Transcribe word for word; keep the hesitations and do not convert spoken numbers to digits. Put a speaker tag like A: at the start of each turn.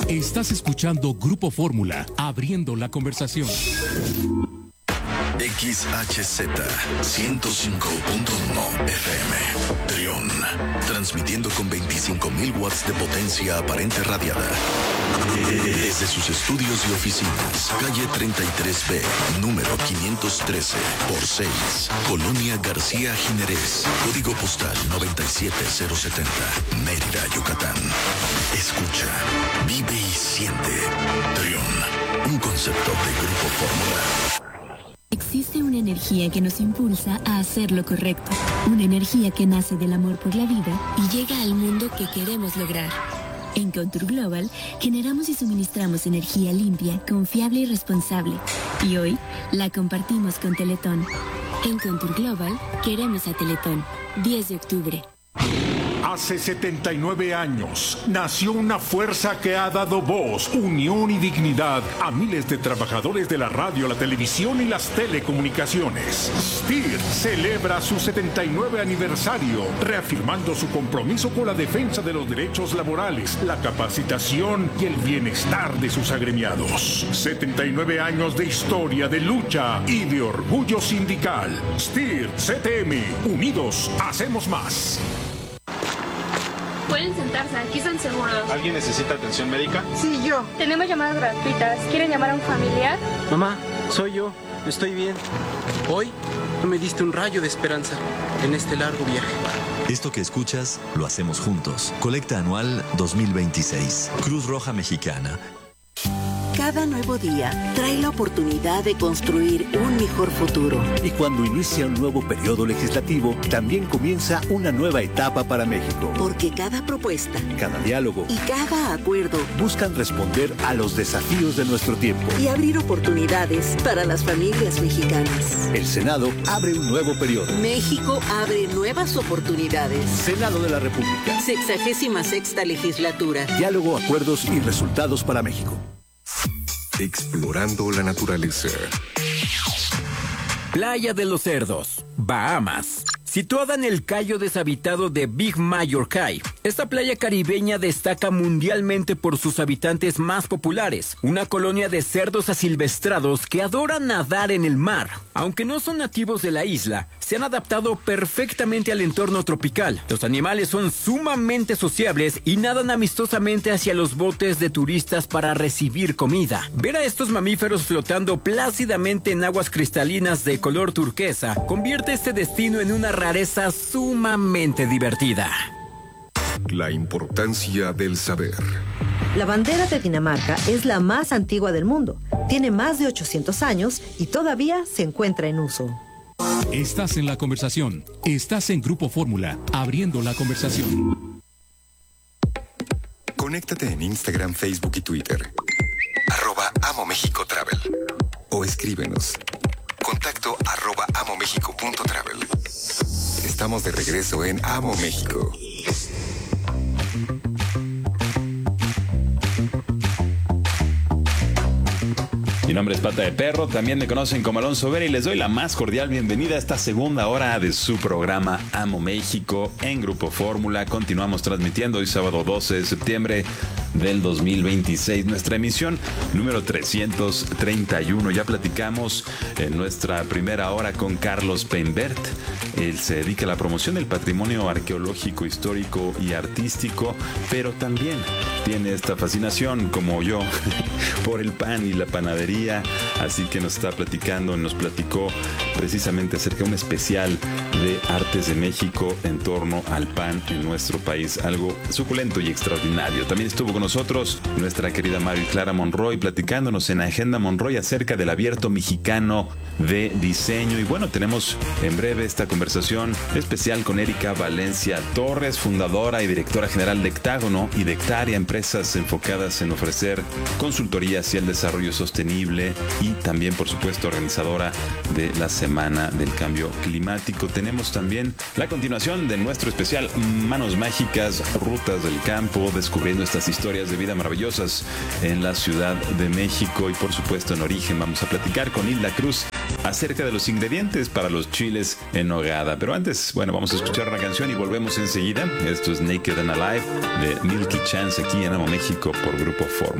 A: Estás escuchando Grupo Fórmula, abriendo la conversación.
B: X H Z ciento cinco punto uno F M, Trión, transmitiendo con veinticinco mil watts de potencia aparente radiada. Desde sus estudios y oficinas, calle treinta y tres B, número quinientos trece por seis, Colonia García Jiménez, código postal noventa y siete cero setenta, Mérida, Yucatán. Escucha, vive y siente. Trión, un concepto de Grupo Fórmula.
C: Existe una energía que nos impulsa a hacer lo correcto. Una energía que nace del amor por la vida y llega al mundo que queremos lograr. En Contour Global generamos y suministramos energía limpia, confiable y responsable. Y hoy la compartimos con Teletón. En Contour Global queremos a Teletón. diez de octubre.
D: Hace setenta y nueve años nació una fuerza que ha dado voz, unión y dignidad a miles de trabajadores de la radio, la televisión y las telecomunicaciones. S T I R celebra su setenta y nueve aniversario, reafirmando su compromiso con la defensa de los derechos laborales, la capacitación y el bienestar de sus agremiados. setenta y nueve años de historia, de lucha y de orgullo sindical. S T I R C T M, unidos hacemos más.
E: Pueden sentarse, aquí están seguros.
F: ¿Alguien necesita atención médica?
E: Sí, yo. Tenemos llamadas gratuitas. ¿Quieren llamar a un familiar?
G: Mamá, soy yo. Estoy bien. Hoy me diste un rayo de esperanza en este largo viaje.
H: Esto que escuchas, lo hacemos juntos. Colecta anual dos mil veintiséis. Cruz Roja Mexicana.
I: Cada nuevo día trae la oportunidad de construir un mejor futuro.
J: Y cuando inicia un nuevo periodo legislativo, también comienza una nueva etapa para México.
I: Porque cada propuesta,
J: cada diálogo
I: y cada acuerdo
J: buscan responder a los desafíos de nuestro tiempo
I: y abrir oportunidades para las familias mexicanas.
J: El Senado abre un nuevo periodo.
I: México abre nuevas oportunidades.
J: Senado de la República.
I: Sexagésima sexta legislatura.
J: Diálogo, acuerdos y resultados para México.
K: Explorando la naturaleza.
L: Playa de los Cerdos, Bahamas. Situada en el cayo deshabitado de Big Major Cay, esta playa caribeña destaca mundialmente por sus habitantes más populares, una colonia de cerdos asilvestrados que adoran nadar en el mar. Aunque no son nativos de la isla, se han adaptado perfectamente al entorno tropical. Los animales son sumamente sociables y nadan amistosamente hacia los botes de turistas para recibir comida. Ver a estos mamíferos flotando plácidamente en aguas cristalinas de color turquesa convierte este destino en una rareza sumamente divertida.
K: La importancia del saber.
M: La bandera de Dinamarca es la más antigua del mundo. Tiene más de ochocientos años y todavía se encuentra en uso.
A: Estás en la conversación. Estás en Grupo Fórmula, abriendo la conversación.
K: Conéctate en Instagram, Facebook y Twitter. Arroba Amo México Travel. O escríbenos. Contacto arroba amomexico punto travel. Estamos de regreso en Amo México.
N: Mi nombre es Pata de Perro, también me conocen como Alonso Vera y les doy la más cordial bienvenida a esta segunda hora de su programa Amo México en Grupo Fórmula. Continuamos transmitiendo hoy sábado doce de septiembre del dos mil veintiséis, nuestra emisión número trescientos treinta y uno. Ya platicamos en nuestra primera hora con Carlos Peinbert. Él se dedica a la promoción del patrimonio arqueológico, histórico y artístico, pero también tiene esta fascinación, como yo, por el pan y la panadería. Así que nos está platicando, nos platicó precisamente acerca de un especial de Artes de México en torno al pan en nuestro país, algo suculento y extraordinario. También estuvo con nosotros nuestra querida Mari Clara Monroy platicándonos en Agenda Monroy acerca del Abierto Mexicano de Diseño. Y bueno, tenemos en breve esta conversación especial con Erika Valencia Torres, fundadora y directora general de Hectágono y de Hectárea, empresas enfocadas en ofrecer consultoría hacia el desarrollo sostenible, y también, por supuesto, organizadora de la Semana del Cambio Climático. Tenemos también la continuación de nuestro especial Manos Mágicas, Rutas del Campo, descubriendo estas historias de vida maravillosas en la Ciudad de México. Y por supuesto, en Origen vamos a platicar con Hilda Cruz acerca de los ingredientes para los chiles en nogada. Pero antes, bueno, vamos a escuchar una canción y volvemos enseguida. Esto es Naked and Alive de Milky Chance aquí en Amo México por Grupo Fórmula.